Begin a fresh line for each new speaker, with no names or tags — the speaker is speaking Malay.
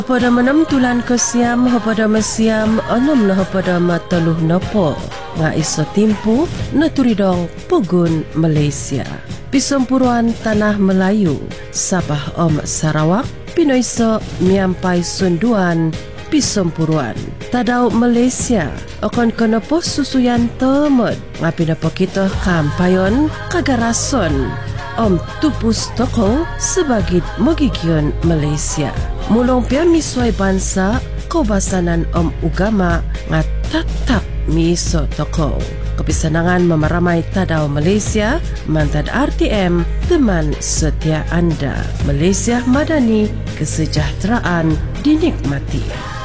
Pada menam tulan ke siam, pada mesiam, enam nah pada mataluh nopo. Nga iso timpu, naturidong Pugun Malaysia. Pisempuruan Tanah Melayu, Sabah Sarawak, Pinoiso Miampai Sunduan, Pisempuruan. Tadau Malaysia, akan kena pos susuyan temet. Ngapi napa kita kampayon kagarason. Tupus Toko sebagai Mogigion Malaysia. Mulong pia misway bansa kaubasanan ugama nga tatap miso toko. Kepisanangan memaramai tadau Malaysia mantad RTM teman setia anda. Malaysia Madani, kesejahteraan dinikmati.